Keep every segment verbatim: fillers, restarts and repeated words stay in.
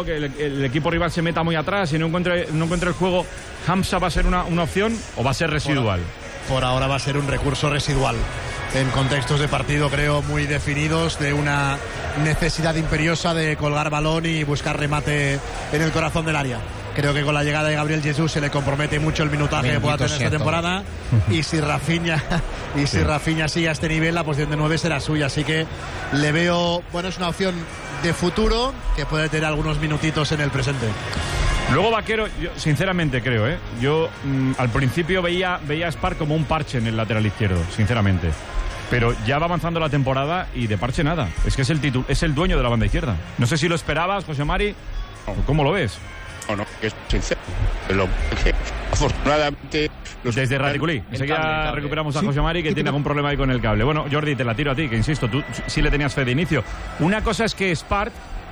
complicado, que el, el equipo rival se meta muy atrás y no encuentre, no encuentre el juego, ¿Hamza va a ser una, una opción o va a ser residual? Por, por ahora va a ser un recurso residual. En contextos de partido, creo, muy definidos, de una necesidad imperiosa de colgar balón y buscar remate en el corazón del área. Creo que con la llegada de Gabriel Jesús se le compromete mucho el minutaje que pueda tener esta temporada. Y si Rafinha y si sí. Rafinha sigue a este nivel, la posición de nueve será suya. Así que le veo, bueno, es una opción de futuro que puede tener algunos minutitos en el presente. Luego Vaquero, yo sinceramente creo, ¿eh? Yo mmm, al principio veía, veía a Spark como un parche en el lateral izquierdo, sinceramente. Pero ya va avanzando la temporada y de parche nada. Es que es el titul- es el dueño de la banda izquierda. No sé si lo esperabas, José Mari. ¿Cómo lo ves? No, no, es sincero. Lo que afortunadamente... Los... Desde Raticulí. Enseguida recuperamos a José Mari, que sí, tiene algún problema ahí con el cable. Bueno, Jordi, te la tiro a ti, que insisto, tú sí le tenías fe de inicio. Una cosa es que Spark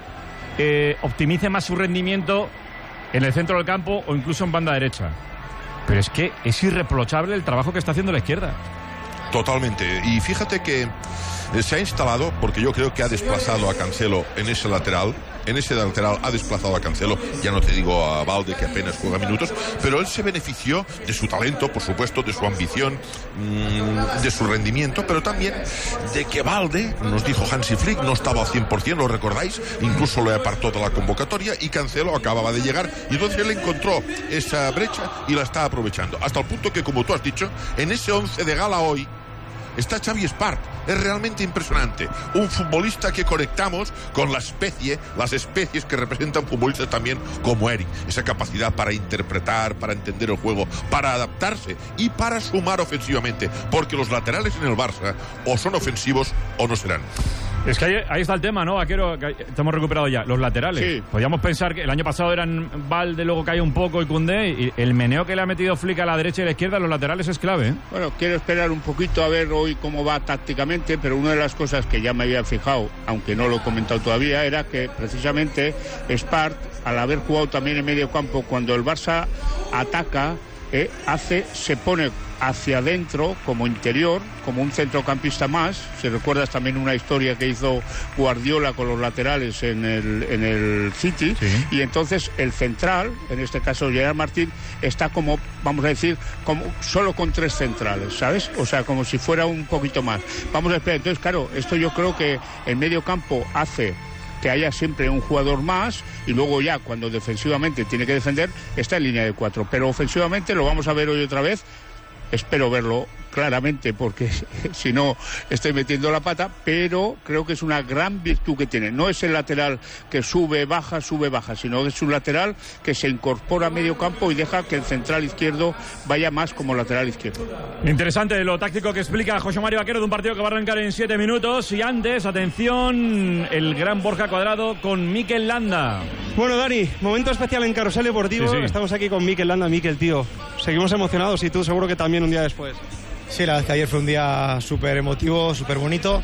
eh, optimice más su rendimiento en el centro del campo o incluso en banda derecha. Pero es que es irreprochable el trabajo que está haciendo la izquierda. Totalmente. Y fíjate que se ha instalado, porque yo creo que ha desplazado a Cancelo en ese lateral. En ese lateral ha desplazado a Cancelo, ya no te digo a Balde, que apenas juega minutos, pero él se benefició de su talento, por supuesto, de su ambición, mmm, de su rendimiento, pero también de que Balde, nos dijo Hansi Flick, no estaba al cien por ciento, ¿lo recordáis? Incluso lo apartó de la convocatoria y Cancelo acababa de llegar y entonces él encontró esa brecha y la está aprovechando. Hasta el punto que, como tú has dicho, en ese once de gala hoy está Xavi Spark. Es realmente impresionante. Un futbolista que conectamos con la especie, las especies que representan futbolistas también como Eric. Esa capacidad para interpretar, para entender el juego, para adaptarse y para sumar ofensivamente. Porque los laterales en el Barça o son ofensivos o no serán. Es que ahí, ahí está el tema, ¿no, Vaquero? Que te hemos recuperado ya. Los laterales. Sí. Podríamos pensar que el año pasado eran Valde, luego cayó un poco y Koundé. Y el meneo que le ha metido Flick a la derecha y a la izquierda, los laterales es clave, ¿eh? Bueno, quiero esperar un poquito a ver hoy cómo va tácticamente, pero una de las cosas que ya me había fijado, aunque no lo he comentado todavía, era que precisamente Spark, al haber jugado también en medio campo, cuando el Barça ataca, eh, hace, se pone hacia adentro como interior, como un centrocampista más. Si recuerdas también una historia que hizo Guardiola con los laterales en el, en el City, sí. Y entonces el central, en este caso Gerard Martín, está como, vamos a decir, como solo con tres centrales, ¿sabes? O sea, como si fuera un poquito más. Vamos a esperar. Entonces, claro, esto yo creo que el medio campo hace que haya siempre un jugador más y luego ya cuando defensivamente tiene que defender está en línea de cuatro, pero ofensivamente lo vamos a ver hoy otra vez. Espero verlo claramente porque si no estoy metiendo la pata, pero creo que es una gran virtud que tiene. No es el lateral que sube, baja, sube, baja, sino que es un lateral que se incorpora a medio campo y deja que el central izquierdo vaya más como lateral izquierdo. Interesante lo táctico que explica José Mario Vaquero de un partido que va a arrancar en siete minutos. Y antes, atención, el gran Borja Cuadrado con Mikel Landa. Bueno, Dani, momento especial en Carrusel Deportivo. Sí, sí. Estamos aquí con Mikel Landa. Mikel, tío, seguimos emocionados y tú seguro que también un día después. Sí, la verdad es que ayer fue un día súper emotivo, súper bonito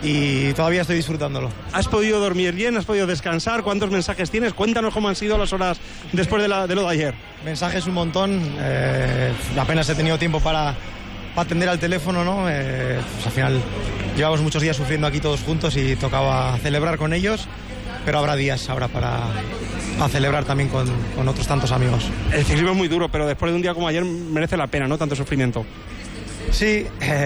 y todavía estoy disfrutándolo. ¿Has podido dormir bien? ¿Has podido descansar? ¿Cuántos mensajes tienes? Cuéntanos cómo han sido las horas después de, la, de lo de ayer. Mensajes un montón, eh, apenas he tenido tiempo para, para atender al teléfono, ¿no? Eh, pues al final llevamos muchos días sufriendo aquí todos juntos y tocaba celebrar con ellos, pero habrá días ahora para, para celebrar también con, con otros tantos amigos. El ciclismo es muy duro, pero después de un día como ayer merece la pena, ¿no? Tanto sufrimiento. Sí,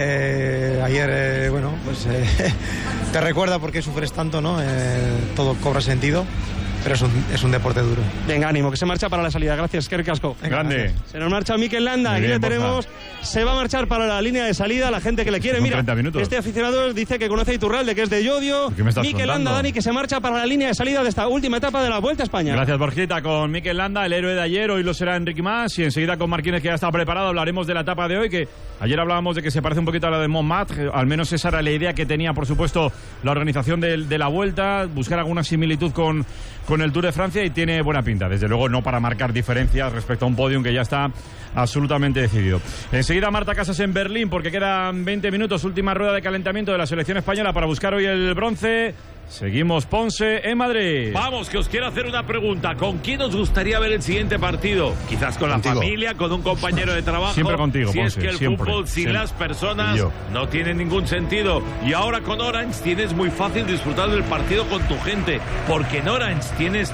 eh, ayer, eh, bueno, pues eh, te recuerda por qué sufres tanto, ¿no? Eh, todo cobra sentido, pero es un, es un deporte duro. Venga, ánimo, que se marcha para la salida. Gracias, Kerry Casco. Grande. Gracias. Se nos marcha Mikel Landa, aquí le tenemos. Se va a marchar para la línea de salida, la gente que le quiere. Mira, este aficionado dice que conoce a Iturralde, que es de Llodio. Mikel Landa, Dani, que se marcha para la línea de salida de esta última etapa de la Vuelta a España. Gracias, Borjita, con Mikel Landa, el héroe de ayer. Hoy lo será Enrique Mas y enseguida con Marquínez, que ya está preparado. Hablaremos de la etapa de hoy, que ayer hablábamos de que se parece un poquito a la de Montmartre. Al menos esa era la idea que tenía, por supuesto, la organización de, de la Vuelta, buscar alguna similitud con, con el Tour de Francia, y tiene buena pinta. Desde luego no para marcar diferencias respecto a un podium que ya está absolutamente decidido. Enseguida Marta Casas en Berlín, porque quedan veinte minutos, última rueda de calentamiento de la selección española para buscar hoy el bronce. Seguimos Ponce en Madrid. Vamos, que os quiero hacer una pregunta. ¿Con quién os gustaría ver el siguiente partido? Quizás con contigo. La familia, con un compañero de trabajo. Siempre contigo, Si Ponce, es que el siempre, fútbol sin siempre. las personas no tiene ningún sentido. Y ahora con Orange tienes muy fácil disfrutar del partido con tu gente, porque en Orange tienes todo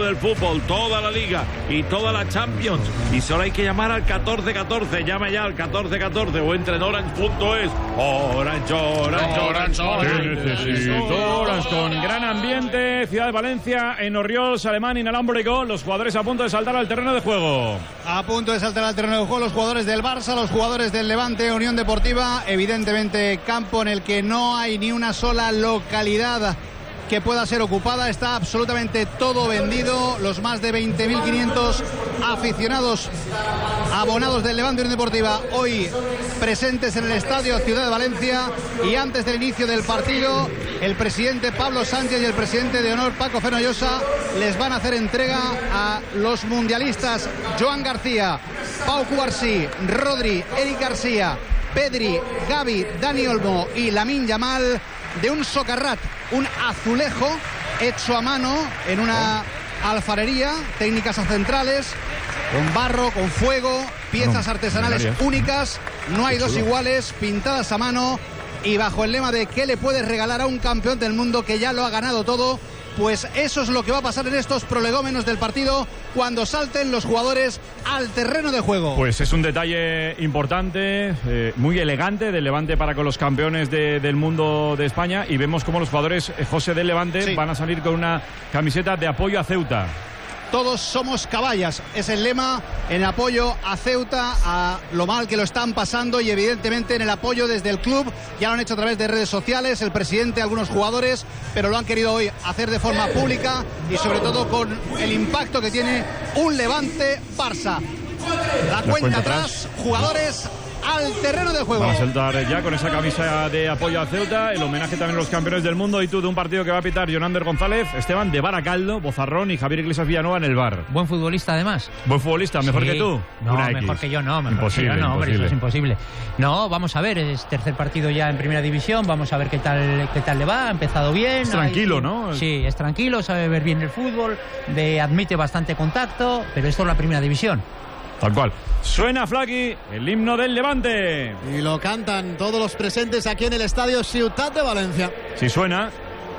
del fútbol, toda la Liga y toda la Champions. Y solo hay que llamar al catorce catorce. Llama ya al catorce catorce o entre en orange punto es. Orange, Orange, Orange, Orange. Orange con gran ambiente. Ciudad de Valencia, en Orriols, Alemán, inalámbrico. Los jugadores a punto de saltar al terreno de juego. A punto de saltar al terreno de juego los jugadores del Barça, los jugadores del Levante, Unión Deportiva. Evidentemente, campo en el que no hay ni una sola localidad que pueda ser ocupada, está absolutamente todo vendido. Los más de veinte mil quinientos aficionados abonados del Levante Unión Deportiva hoy presentes en el estadio Ciudad de Valencia. Y antes del inicio del partido, el presidente Pablo Sánchez y el presidente de honor Paco Fenollosa les van a hacer entrega a los mundialistas Joan García, Pau Cubarsí, Rodri, Eric García, Pedri, Gavi, Dani Olmo y Lamine Yamal, de un socarrat, un azulejo hecho a mano en una alfarería, técnicas centrales, con barro, con fuego, piezas no, artesanales únicas, no hay dos iguales, pintadas a mano, y bajo el lema de ¿qué le puedes regalar a un campeón del mundo que ya lo ha ganado todo? Pues eso es lo que va a pasar en estos prolegómenos del partido cuando salten los jugadores al terreno de juego. Pues es un detalle importante, eh, muy elegante del Levante para con los campeones de, del mundo de España, y vemos cómo los jugadores, eh, José, del Levante, sí, van a salir con una camiseta de apoyo a Ceuta. Todos somos caballas, es el lema en apoyo a Ceuta, a lo mal que lo están pasando, y evidentemente en el apoyo desde el club. Ya lo han hecho a través de redes sociales, el presidente, algunos jugadores, pero lo han querido hoy hacer de forma pública y sobre todo con el impacto que tiene un Levante-Barça. La, La cuenta, cuenta atrás, atrás, jugadores al terreno de juego. Van a saltar ya con esa camisa de apoyo a Ceuta, el homenaje también a los campeones del mundo. Y tú, de un partido que va a pitar Jonander González, Esteban de Baracaldo, Bozarrón y Javier Iglesias Villanueva en el bar. Buen futbolista, además. Buen futbolista, mejor sí. que tú. No, Una mejor X. que yo no. Mejor imposible, que yo no, hombre, imposible. eso es imposible. No, vamos a ver, es tercer partido ya en Primera División, vamos a ver qué tal qué tal le va. Ha empezado bien. Es tranquilo, hay, ¿no? Sí, es tranquilo, sabe ver bien el fútbol, de, admite bastante contacto, pero esto es la Primera División. Tal cual. Suena, Flaky, el himno del Levante. Y lo cantan todos los presentes aquí en el estadio Ciutat de Valencia. Sí, suena.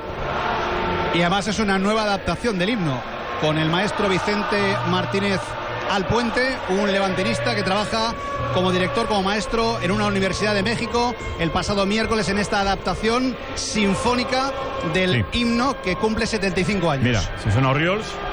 Y además es una nueva adaptación del himno, con el maestro Vicente Martínez Alpuente, un levantinista que trabaja como director, como maestro en una universidad de México, el pasado miércoles en esta adaptación sinfónica del sí. himno que cumple setenta y cinco años. Mira, si suena Orriols.